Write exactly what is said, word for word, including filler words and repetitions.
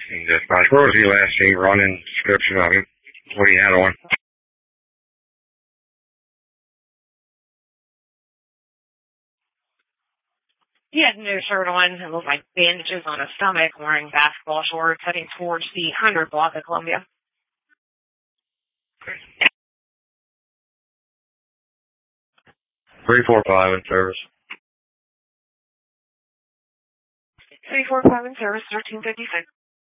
And just by where was he last seen? Running description of him. What he had on. He had no shirt on. It looked like bandages on his stomach, wearing basketball shorts, heading towards the one hundred block of Columbia. three four five in service. three four five in service, thirteen fifty-six.